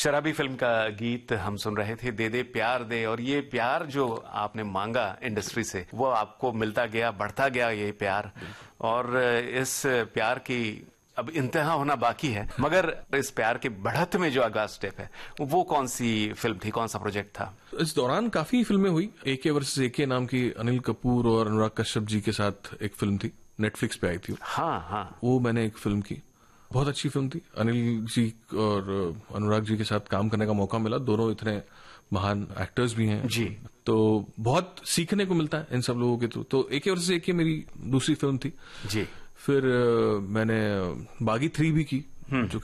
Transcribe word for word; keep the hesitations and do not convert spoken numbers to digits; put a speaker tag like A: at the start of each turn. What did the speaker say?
A: शराबी फिल्म का गीत हम सुन रहे थे, दे दे प्यार दे। और ये प्यार जो आपने मांगा इंडस्ट्री से, वो आपको मिलता गया, बढ़ता गया ये प्यार। और इस प्यार की अब इंतहा होना बाकी है, मगर इस प्यार के बढ़त में जो अगला स्टेप है, वो कौन सी फिल्म थी, कौन सा प्रोजेक्ट था?
B: इस दौरान काफी फिल्में हुई। एके वर्सेस एके नाम की अनिल कपूर और अनुराग कश्यप जी के साथ एक फिल्म थी, नेटफ्लिक्स पे आई थी।
A: हाँ हाँ,
B: वो मैंने एक फिल्म की, बहुत अच्छी फिल्म थी। अनिल जी और अनुराग जी के साथ काम करने का मौका मिला। दोनों इतने महान एक्टर्स भी हैं
A: जी, तो
B: बहुत सीखने को मिलता है इन सब लोगों के थ्रू। तो एके वर्सेस एके मेरी दूसरी फिल्म थी
A: जी।
B: फिर मैंने बागी थ्री भी की, जो